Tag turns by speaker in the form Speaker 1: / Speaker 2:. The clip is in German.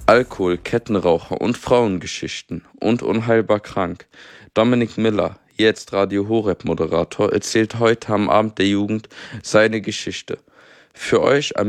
Speaker 1: Alkohol, Kettenraucher und Frauengeschichten und unheilbar krank. Dominik Miller, jetzt Radio Horeb Moderator, erzählt heute am Abend der Jugend seine Geschichte. Für euch